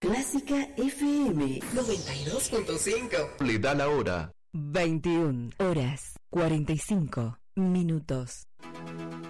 Clásica FM 92.5. Le da la hora. 21 horas 45 minutos.